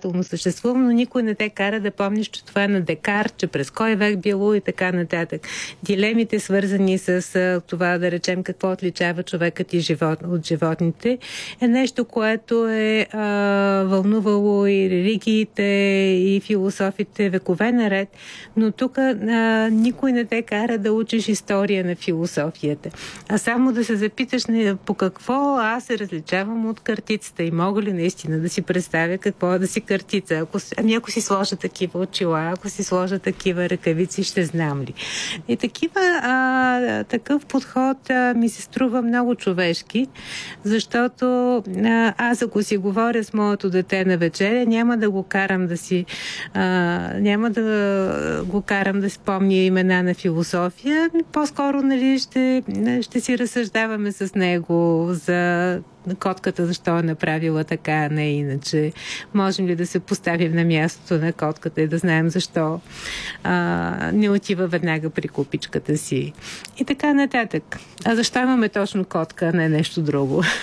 доказателно съществува, но никой не те кара да помниш, че това е на Декарт, че през кой век било и така нататък. Дилемите, свързани с това, да речем, какво отличава човекът и от животните, е нещо, което е вълнувало и религиите, и философите векове наред, но тук никой не те кара да учиш история на философията, а само да се запиташ по какво аз се различавам от картицата и мога ли наистина да си представя какво е да си картица. Ако си сложа такива очила, ако си сложа такива ръкавици, ще знам ли. И такъв подход ми се струва много човешки, защото аз ако си говоря с моето дете на вечеря, няма да го карам да спомня имена на философия. По-скоро, нали, ще си разсъждаваме с него за котката, защо е направила така, а не иначе. Можем ли да се поставим на мястото на котката и да знаем защо не отива веднага при купичката си. И така нататък. А защо имаме точно котка, а не нещо друго?